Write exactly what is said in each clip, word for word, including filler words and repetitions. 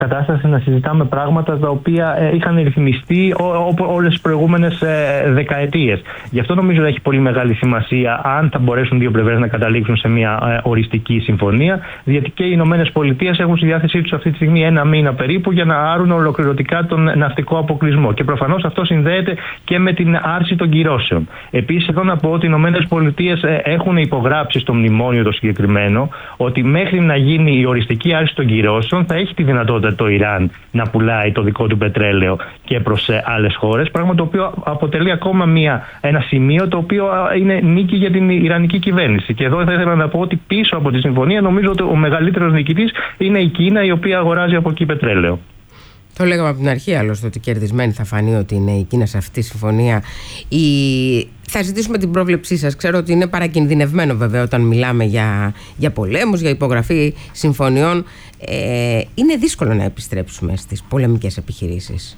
κατάσταση να συζητάμε πράγματα τα οποία ε, είχαν ρυθμιστεί όλες τις προηγούμενες ε, δεκαετίες. Γι' αυτό νομίζω ότι έχει πολύ μεγάλη σημασία αν θα μπορέσουν δύο πλευρές να καταλήξουν σε μια ε, οριστική συμφωνία, γιατί και οι Ηνωμένες Πολιτείες έχουν στη διάθεσή τους αυτή τη στιγμή ένα μήνα περίπου για να άρουν ολοκληρωτικά τον ναυτικό αποκλεισμό. Και προφανώς αυτό συνδέεται και με την άρση των κυρώσεων. Επίσης, εδώ να πω ότι οι Ηνωμένες Πολιτείες ε, έχουν υπογράψει στο μνημόνιο το συγκεκριμένο ότι μέχρι να γίνει η οριστική άρση των κυρώσεων θα έχει τη δυνατότητα το Ιράν να πουλάει το δικό του πετρέλαιο και προς άλλες χώρες, πράγμα το οποίο αποτελεί ακόμα μια, ένα σημείο το οποίο είναι νίκη για την Ιρανική κυβέρνηση. Και εδώ θα ήθελα να πω ότι πίσω από τη συμφωνία νομίζω ότι ο μεγαλύτερος νικητής είναι η Κίνα, η οποία αγοράζει από εκεί πετρέλαιο. Το λέγαμε από την αρχή άλλωστε ότι κερδισμένη θα φανεί ότι είναι η Κίνα σε αυτή τη συμφωνία. Η... Θα ζητήσουμε την πρόβλεψή σας. Ξέρω ότι είναι παρακινδυνευμένο βέβαια όταν μιλάμε για, για πολέμους, για υπογραφή συμφωνιών. Ε, είναι δύσκολο να επιστρέψουμε στις πολεμικές επιχειρήσεις.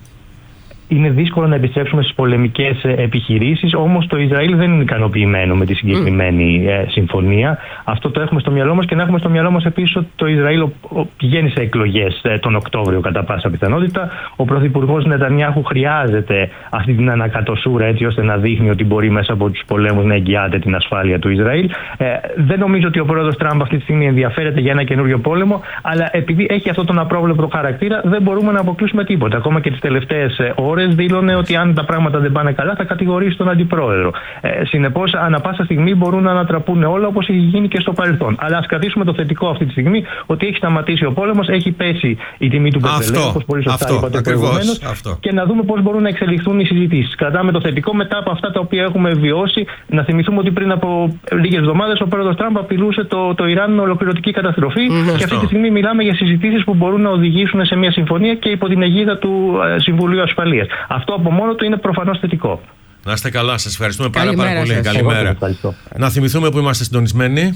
Είναι δύσκολο να επιστρέψουμε στις πολεμικές επιχειρήσεις, όμως το Ισραήλ δεν είναι ικανοποιημένο με τη συγκεκριμένη mm. συμφωνία. Αυτό το έχουμε στο μυαλό μας και να έχουμε στο μυαλό μας επίσης ότι το Ισραήλ πηγαίνει σε εκλογές τον Οκτώβριο κατά πάσα πιθανότητα. Ο Πρωθυπουργός Νετανιάχου χρειάζεται αυτή την ανακατοσούρα έτσι ώστε να δείχνει ότι μπορεί μέσα από τους πολέμους να εγγυάται την ασφάλεια του Ισραήλ. Ε, δεν νομίζω ότι ο πρόεδρος Τραμπ αυτή τη στιγμή ενδιαφέρεται για ένα καινούριο πόλεμο, αλλά επειδή έχει αυτόν τον απρόβλεπτο χαρακτήρα δεν μπορούμε να αποκλείσουμε τίποτα. Ακόμα και τις τελευταίες ώρες δήλωνε ότι αν τα πράγματα δεν πάνε καλά θα κατηγορήσει τον αντιπρόεδρο. Ε, συνεπώς, ανά πάσα στιγμή μπορούν να ανατραπούν όλα όπως έχει γίνει και στο παρελθόν. Αλλά ας κρατήσουμε το θετικό αυτή τη στιγμή ότι έχει σταματήσει ο πόλεμος, έχει πέσει η τιμή του πετρελαίου, όπως πολύ σωστά είπατε προηγουμένως, και να δούμε πώς μπορούν να εξελιχθούν οι συζητήσεις. Κρατάμε το θετικό μετά από αυτά τα οποία έχουμε βιώσει. Να θυμηθούμε ότι πριν από λίγες εβδομάδες ο πρόεδρος Τραμπ απειλούσε το, το Ιράν με ολοκληρωτική καταστροφή mm, και αυτή τη στιγμή μιλάμε για συζητήσεις που μπορούν να οδηγήσουν σε μια συμφωνία και υπό την αιγίδα του ε, Συμβουλίου Ασφαλείας. Αυτό από μόνο του είναι προφανώς θετικό. Να είστε καλά, σας ευχαριστούμε πάρα, Καλημέρα πάρα πολύ. Σας. Καλημέρα. Να θυμηθούμε που είμαστε συντονισμένοι.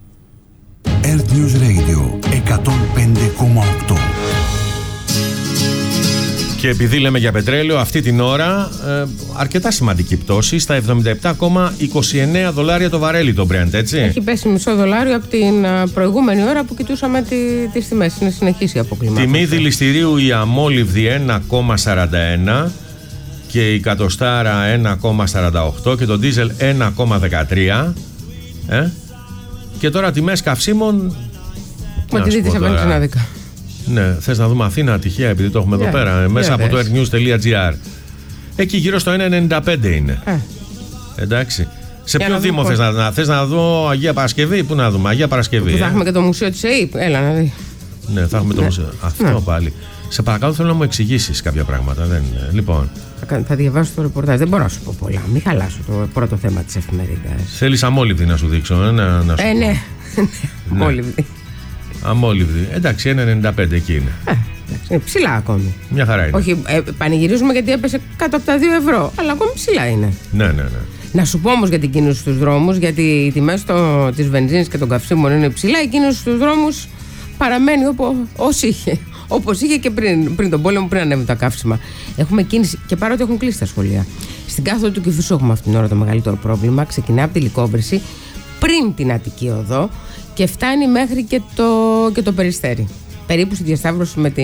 Earth News Radio εκατόν πέντε κόμμα οκτώ. Και επειδή λέμε για πετρέλαιο, αυτή την ώρα ε, αρκετά σημαντική πτώση στα εβδομήντα επτά κόμμα είκοσι εννέα δολάρια το βαρέλι το Brent, έτσι. Έχει πέσει μισό δολάριο από την προηγούμενη ώρα που κοιτούσαμε τη, τις τιμές. Είναι συνεχής η αποκλιμάκωση. Τιμή δηληστηρίου η αμόλυβδη ένα κόμμα σαράντα ένα και η κατοστάρα ένα κόμμα σαράντα οκτώ και το ντίζελ ένα κόμμα δεκατρία. Ε? Και τώρα τιμές καυσίμων. Με τη δίτησα βενζινάδικα. Ναι, θες να δούμε Αθήνα τυχαία επειδή το έχουμε yeah, εδώ πέρα yeah, μέσα yeah, από yeah. το airnews τελεία gr. Εκεί γύρω στο ένα ενενήντα πέντε είναι. Uh. Εντάξει. Σε για ποιο δήμο θες να, να, θες να δω Αγία Παρασκευή, πού να δούμε Αγία Παρασκευή. Που θα ε? έχουμε και το μουσείο της ΕΕΠ, έλα να δει. Ναι, θα έχουμε ναι. το μουσείο. Αυτό ναι. πάλι. Σε παρακαλώ θέλω να μου εξηγήσεις κάποια πράγματα. Δεν... Λοιπόν. Θα, θα διαβάσω το ρεπορτάζ, δεν μπορώ να σου πω πολλά. Μην χαλάσω το πρώτο θέμα της εφημερίδας. Θέλεις αμόλυβδη να σου δείξω, ε, να, να σου ε, ναι. Αμόλυβδη. Αμόλυβδη. Εντάξει, ένα ενενήντα πέντε εκεί είναι. Ε, εντάξει, είναι ψηλά ακόμη. Μια χαρά είναι. Όχι, ε, πανηγυρίζουμε γιατί έπεσε κάτω από τα δύο ευρώ. Αλλά ακόμη ψηλά είναι. Ναι, ναι, ναι. Να σου πω όμως για την κίνηση στους δρόμους, γιατί οι τιμές της βενζίνης και των καυσίμων είναι ψηλά. Η κίνηση στους δρόμους παραμένει όπως είχε. Όπως είχε και πριν, πριν τον πόλεμο, πριν ανέβουν τα καύσιμα. Έχουμε κίνηση και παρότι έχουν κλείσει τα σχολεία. Στην κάθοδο του Κηφισού έχουμε αυτήν την ώρα το μεγαλύτερο πρόβλημα. Ξεκινάει από τη Λυκόβρηση πριν την Αττική Οδό και φτάνει μέχρι και το, και το Περιστέρι. Περίπου στη διασταύρωση με, τη,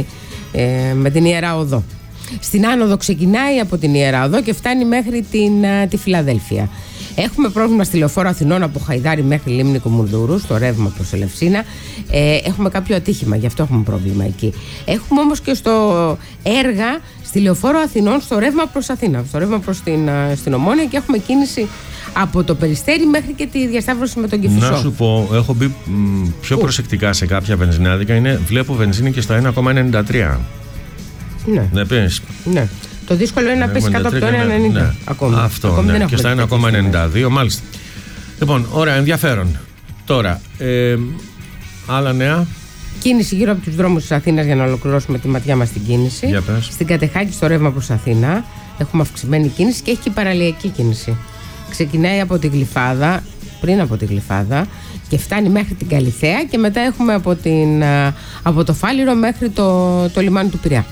ε, με την Ιερά Οδό. Στην άνοδο ξεκινάει από την Ιερά Οδό και φτάνει μέχρι την, τη Φιλαδέλφια. Έχουμε πρόβλημα στη Λεωφόρο Αθηνών από Χαϊδάρι μέχρι Λίμνη Κομουνδούρου, στο ρεύμα προς Ελευσίνα. Ε, έχουμε κάποιο ατύχημα, γι' αυτό έχουμε πρόβλημα εκεί. Έχουμε όμως και στο έργα στη Λεωφόρο Αθηνών, στο ρεύμα προς Αθήνα, στο ρεύμα προς την, στην Ομόνια και έχουμε κίνηση από το Περιστέρι μέχρι και τη διασταύρωση με τον Κηφισό. Να σου πω, έχω μπει μ, πιο προσεκτικά σε κάποια βενζινάδικα. Είναι, βλέπω βενζίνη και στα ένα κόμμα ενενήντα τρία. Ναι. Να πεις. Ναι. Το δύσκολο είναι να πέσει κάτω από το ένα κόμμα ενενήντα. Ναι. Ακόμη. Αυτό, ακόμη ναι. Δεν και στα ένα κόμμα ενενήντα δύο, μάλιστα. Λοιπόν, ωραία, ενδιαφέρον. Τώρα, ε, άλλα νέα. Κίνηση γύρω από τους δρόμους της Αθήνας για να ολοκληρώσουμε τη ματιά μας στην κίνηση. Για πες. Στην Κατεχάκη, στο ρεύμα προς Αθήνα, έχουμε αυξημένη κίνηση και έχει και παραλιακή κίνηση. Ξεκινάει από τη Γλυφάδα, πριν από τη Γλυφάδα και φτάνει μέχρι την Καλιθέα και μετά έχουμε από, την, από το Φάληρο μέχρι το, το λιμάνι του Πειραιά.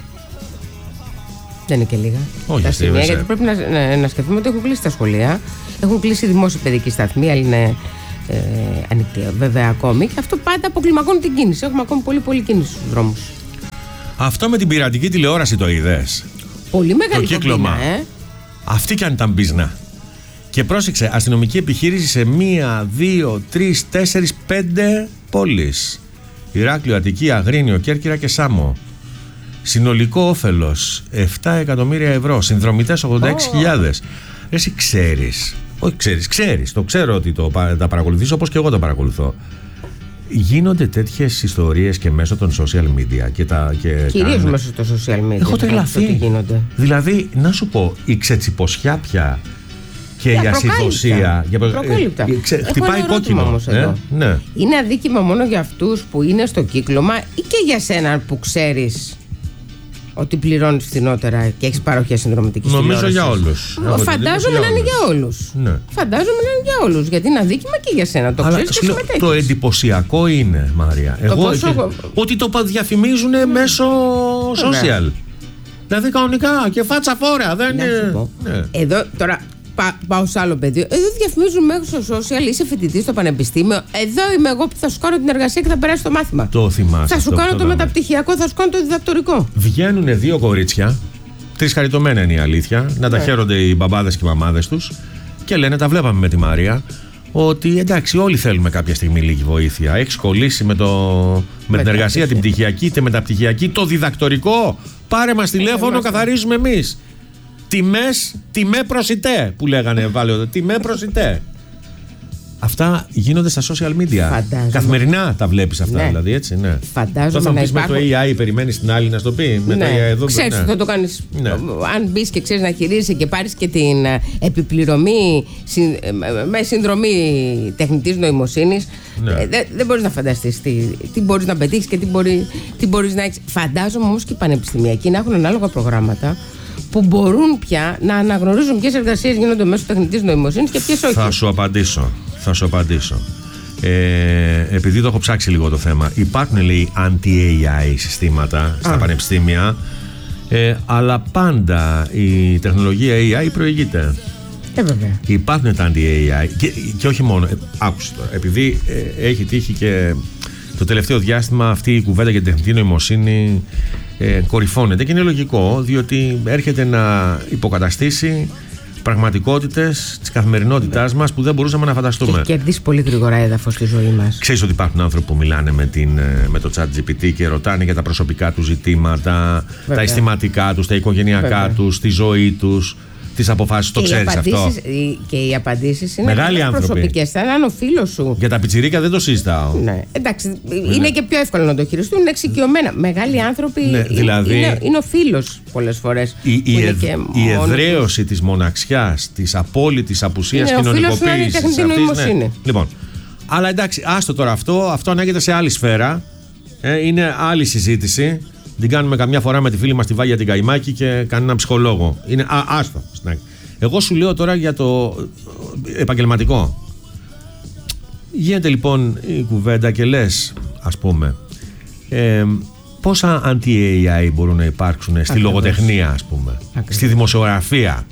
Δεν είναι και λίγα. Όχι, τα σημεία, γιατί πρέπει να, να, να σκεφτούμε ότι έχουν κλείσει τα σχολεία, έχουν κλείσει οι δημόσιοι παιδικοί σταθμοί, αλλά είναι ε, ανοιχτή βέβαια ακόμη και αυτό πάντα αποκλιμακώνει την κίνηση. Έχουμε ακόμη πολύ πολύ κίνηση στους δρόμους. Αυτό με την πειρατική τηλεόραση το είδες? Πολύ μεγάλη το κύκλωμα. κομπίνα, ε. Αυτή κι αν ήταν μπίζνα. Και πρόσεξε, αστυνομική επιχείρηση σε μία, δύο, τρεις, τέσσερις, πέντε πόλεις. Ηράκλειο, Αττική, Αγρίνιο, Κέρκυρα και Σάμο. Συνολικό όφελος επτά εκατομμύρια ευρώ. Συνδρομητές ογδόντα έξι χιλιάδες. Oh. Εσύ ξέρεις, όχι ξέρεις, ξέρεις, το ξέρω ότι το, τα παρακολουθείς όπως και εγώ τα παρακολουθώ. Γίνονται τέτοιες ιστορίες και μέσω των social media και τα, και κυρίως κάνε... μέσω των social media. Έχω τρελαθεί. Δηλαδή, να σου πω, η ξετσιποσιά πια και η ασυδοσία. Προκάλυπτα. Χτυπάει κόκκινο. Όμως ε? εδώ. Ναι. Είναι αδίκημα μόνο για αυτούς που είναι στο κύκλωμα ή και για σένα που ξέρεις ότι πληρώνεις φθηνότερα και έχεις παροχές συνδρομητικής τηλεόρασης? Νομίζω για όλους. Φαντάζομαι να είναι για όλους. Ναι. Φαντάζομαι να είναι για όλους. Γιατί είναι αδίκημα και για σένα. Το ξέρεις και συμμετέχεις. Το εντυπωσιακό είναι, Μάρια, εγώ, πόσο... και, ότι το διαφημίζουν ναι. μέσω social. Δηλαδή κανονικά και φάτσα φόρα. Δεν είναι... ναι. Εδώ τώρα πά, πάω σε άλλο πεδίο. Εδώ διαφημίζουν μέσω social. Είσαι φοιτητής στο πανεπιστήμιο. Εδώ είμαι εγώ που θα σου κάνω την εργασία και θα περάσει το μάθημα. Το θυμάσαι. Θα σου το, κάνω το, το, το μεταπτυχιακό, θα σου κάνω το διδακτορικό. Βγαίνουν δύο κορίτσια. Τρεις χαριτωμένα είναι η αλήθεια. Να τα yeah. χαίρονται οι μπαμπάδες και οι μαμάδες τους. Και λένε, τα βλέπαμε με τη Μάρια, ότι εντάξει, όλοι θέλουμε κάποια στιγμή λίγη βοήθεια. Έχεις κολλήσει με, το, με την εργασία, την πτυχιακή, τη μεταπτυχιακή, το διδακτορικό. Πάρε μας τηλέφωνο, καθαρίζουμε εμείς. Τιμές, τιμέ προσιτέ που λέγανε, βάλε, τιμέ προσιτέ. Αυτά γίνονται στα social media. Φαντάζομαι. Καθημερινά τα βλέπεις αυτά, ναι. δηλαδή έτσι, ναι. Φαντάζομαι. Τώρα θα μου πεις υπάρχουν... με το έι άι, περιμένεις την άλλη να σου το πει. Με ναι. το έι άι εδώ, ξέρεις, ναι. θα το κάνεις. Ναι. Αν μπεις και ξέρεις να χειρίζεσαι και πάρεις και την επιπληρωμή με συνδρομή τεχνητής νοημοσύνης, ναι. ε, δεν, δεν μπορείς να φανταστείς τι, τι μπορείς να πετύχεις και τι, μπορεί, τι μπορείς να έχεις. Φαντάζομαι όμως και οι πανεπιστημιακοί να έχουν ανάλογα προγράμματα που μπορούν πια να αναγνωρίζουν ποιες εργασίες γίνονται μέσω τεχνητής νοημοσύνης και ποιες όχι. Θα σου απαντήσω. Θα σου απαντήσω. Ε, επειδή το έχω ψάξει λίγο το θέμα, υπάρχουν λέει αντι-έι άι συστήματα στα Α. πανεπιστήμια, ε, αλλά πάντα η τεχνολογία έι άι προηγείται. Ε, βέβαια. Υπάρχουν τα αντι-έι άι και, και όχι μόνο. Ε, άκουσε τώρα. Επειδή ε, έχει τύχει και το τελευταίο διάστημα αυτή η κουβέντα για την τεχνητή νοημοσύνη ε, κορυφώνεται και είναι λογικό, διότι έρχεται να υποκαταστήσει πραγματικότητες της καθημερινότητάς μας που δεν μπορούσαμε να φανταστούμε. Και κερδίσει πολύ γρήγορα έδαφος στη ζωή μας. Ξέρεις ότι υπάρχουν άνθρωποι που μιλάνε με, την, με το ChatGPT και ρωτάνε για τα προσωπικά τους ζητήματα, βέβαια. τα αισθηματικά τους, τα οικογενειακά βέβαια. τους, τη ζωή τους, τις αποφάσεις. Το ξέρεις αυτό. Και οι απαντήσεις είναι μεγάλοι άνθρωποι. Προσωπικές. Θα είναι ο φίλος σου. Για τα πιτσιρίκα δεν το συζητάω. Ναι. Εντάξει, ναι. είναι και πιο εύκολο να το χειριστούν, είναι εξοικειωμένα. Μεγάλοι άνθρωποι ναι, δηλαδή, είναι, είναι ο φίλος πολλές φορές. Η, η, εδ, η εδραίωση της μοναξιάς, της απόλυτης απουσίας κοινωνικοποίησης. Ναι. Λοιπόν, αλλά εντάξει, άστο τώρα αυτό, αυτό ανάγεται σε άλλη σφαίρα. Ε, είναι άλλη συζήτηση. Την κάνουμε καμιά φορά με τη φίλη μας τη Βάγια την Καϊμάκη και κανέναν ψυχολόγο. Είναι α, άστο. Εγώ σου λέω τώρα για το επαγγελματικό. Γίνεται λοιπόν η κουβέντα και λες, ας πούμε, ε, πόσα αντι-έι άι μπορούν να υπάρξουν στη Ακριβώς. λογοτεχνία, ας πούμε, Ακριβώς. στη δημοσιογραφία.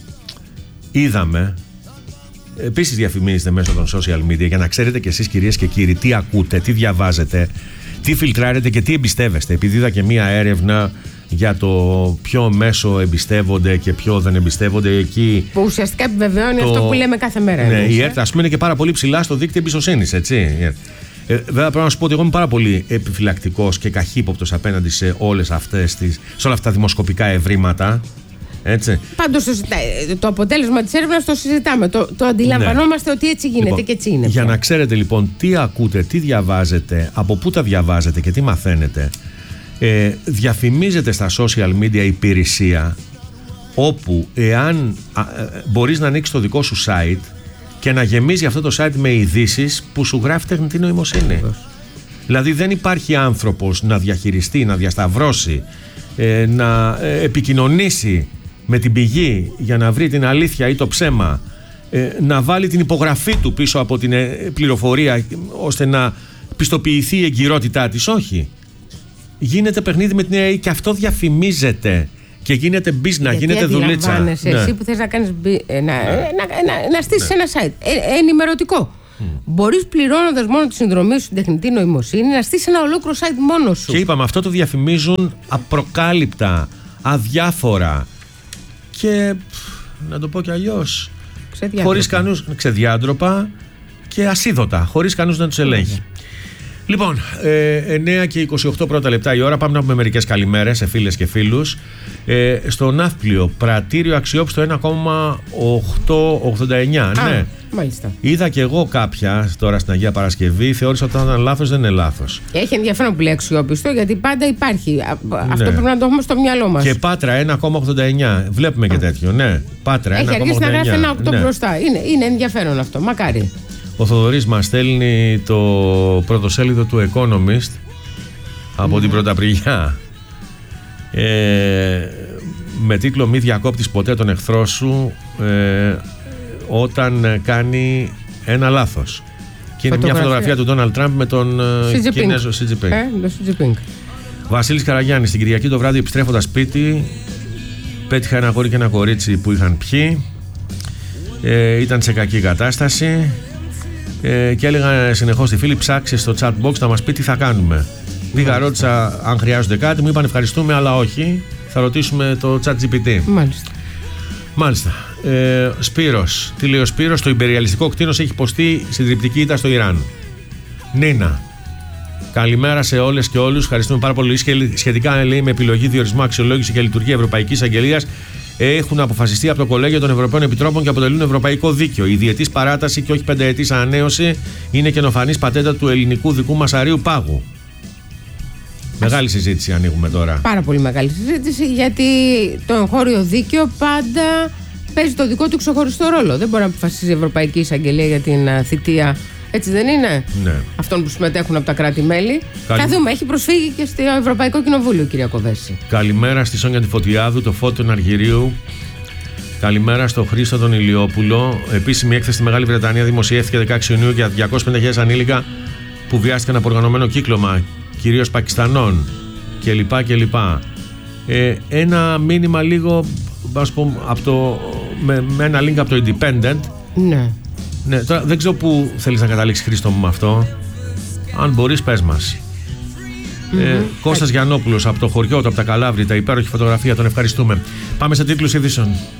Είδαμε, επίσης διαφημίζετε μέσω των social media για να ξέρετε κι εσείς κυρίες και κύριοι τι ακούτε, τι διαβάζετε, τι φιλτράρετε και τι εμπιστεύεστε. Επειδή είδα και μία έρευνα για το ποιο μέσο εμπιστεύονται και ποιο δεν εμπιστεύονται εκεί. Που ουσιαστικά επιβεβαιώνει το... αυτό που λέμε κάθε μέρα. Ναι, εμείς, η ΕΡΤ, ας πούμε, είναι και πάρα πολύ ψηλά στο δίκτυο εμπιστοσύνης, έτσι. Ε, βέβαια, πρέπει να σου πω ότι εγώ είμαι πάρα πολύ επιφυλακτικός και καχύποπτος απέναντι σε, όλες αυτές τις, σε όλα αυτά τα δημοσκοπικά ευρήματα. Έτσι. Πάντως το, το αποτέλεσμα της έρευνας το συζητάμε. Το, το αντιλαμβανόμαστε ναι. ότι έτσι γίνεται λοιπόν, και έτσι είναι. Για πια. Να ξέρετε λοιπόν τι ακούτε, τι διαβάζετε, από πού τα διαβάζετε και τι μαθαίνετε. Ε, διαφημίζεται στα social media υπηρεσία όπου εάν α, μπορείς να ανοίξεις το δικό σου site και να γεμίζει αυτό το site με ειδήσεις που σου γράφει τεχνητή νοημοσύνη. Δηλαδή δεν υπάρχει άνθρωπος να διαχειριστεί, να διασταυρώσει, ε, να ε, επικοινωνήσει με την πηγή για να βρει την αλήθεια ή το ψέμα, ε, να βάλει την υπογραφή του πίσω από την ε, πληροφορία ώστε να πιστοποιηθεί η εγκυρότητά της. Όχι. Γίνεται παιχνίδι με την έι άι και αυτό διαφημίζεται και γίνεται business, γίνεται δουλίτσα. Ναι. Εσύ που θες να κάνεις, να, ναι. να, να, να στήσεις ναι. ένα site ε, ενημερωτικό. Mm. Μπορείς πληρώνοντας μόνο τη συνδρομή σου στην τεχνητή νοημοσύνη να στήσεις ένα ολόκληρο site μόνος σου. Και είπαμε, αυτό το διαφημίζουν απροκάλυπτα, αδιάφορα και να το πω κι αλλιώς, χωρίς κανούς, ξεδιάντροπα και ασίδωτα, χωρίς κανούς να τους ελέγχει. Mm. Λοιπόν, ε, εννέα και είκοσι οκτώ πρώτα λεπτά η ώρα. Πάμε να πούμε μερικές καλημέρες σε φίλες και φίλους. Ε, στο Ναύπλιο, πρατήριο αξιόπιστο ένα κόμμα οκτακόσια ογδόντα εννέα. Α, ναι, μάλιστα. Είδα και εγώ κάποια τώρα στην Αγία Παρασκευή. Θεώρησα ότι ήταν λάθος, δεν είναι λάθος. Έχει ενδιαφέρον που λέει αξιόπιστο, γιατί πάντα υπάρχει. Ναι. Αυτό πρέπει να το έχουμε στο μυαλό μας. Και Πάτρα ένα κόμμα ογδόντα εννέα. Βλέπουμε και τέτοιο. Ναι, Πάτρα ένα κόμμα ογδόντα εννέα. Έχει αρχίσει να γράφει ένα οκτώ μπροστά. Είναι, είναι ενδιαφέρον αυτό. Μακάρι. Ο Θοδωρής μας στέλνει το πρωτοσέλιδο του Economist από mm. την Πρωταπριγιά ε, με τίτλο «Μη διακόπτεις ποτέ τον εχθρό σου ε, όταν κάνει ένα λάθος». Και είναι μια φωτογραφία του Ντόναλντ Τραμπ με τον Κινέζο Σι Τζι Πινγκ. Βασίλης Καραγιάννης, την Κυριακή το βράδυ επιστρέφοντας σπίτι πέτυχα ένα αγόρι και ένα κορίτσι που είχαν πιει, ε, ήταν σε κακή κατάσταση. Ε, και έλεγα συνεχώς στη φίλη, ψάξε στο chat box να μας πει τι θα κάνουμε. Πήγα, ρώτησα αν χρειάζονται κάτι, μου είπαν ευχαριστούμε, αλλά όχι. Θα ρωτήσουμε το chat τζι πι τι. Μάλιστα. Μάλιστα. Ε, Σπύρος, τι λέει ο Σπύρος, το υπεριαλιστικό κτίνος έχει υποστεί συντριπτική ήττα στο Ιράν. Νίνα, καλημέρα σε όλες και όλους. Ευχαριστούμε πάρα πολύ. Σχετικά, λέει, με επιλογή, διορισμό, αξιολόγηση και λειτουργία Ευρωπαϊκής Αγγελίας, έχουν αποφασιστεί από το Κολέγιο των Ευρωπαίων Επιτρόπων και αποτελούν ευρωπαϊκό δίκαιο. Η διετής παράταση και όχι πενταετής ανανέωση είναι καινοφανής πατέντα του ελληνικού δικού μας αρείου πάγου. Μεγάλη συζήτηση ανοίγουμε τώρα. Πάρα πολύ μεγάλη συζήτηση, γιατί το εγχώριο δίκαιο πάντα παίζει το δικό του ξεχωριστό ρόλο. Δεν μπορεί να αποφασίζει η Ευρωπαϊκή Εισαγγελία για την θητεία. Έτσι δεν είναι? Ναι. Αυτών που συμμετέχουν από τα κράτη-μέλη. Καλη... Θα δούμε, έχει προσφύγει και στο Ευρωπαϊκό Κοινοβούλιο, κυρία Κοβέση. Καλημέρα στη Σόνια τη Φωτιάδου, το Φώτο του Αργυρίου. Καλημέρα στο Χρήστο τον Ηλιόπουλο. Επίσημη έκθεση στη Μεγάλη Βρετανία δημοσιεύθηκε δεκαέξι Ιουνίου για διακόσιες πενήντα χιλιάδες ανήλικα που βιάστηκαν από οργανωμένο κύκλωμα, κυρίως Πακιστανών κλπ. κλπ. Ε, ένα μήνυμα λίγο, ας πούμε, από το, με, με ένα link από το Independent. Ναι. Ναι, τώρα δεν ξέρω πού θέλεις να καταλήξεις, Χρήστο μου, με αυτό. Αν μπορείς, πες μας. Mm-hmm. ε, Κώστας Γιαννόπουλος από το χωριό του, από τα Καλάβρητα, υπέροχη φωτογραφία, τον ευχαριστούμε. Πάμε σε τίτλους ειδήσεων.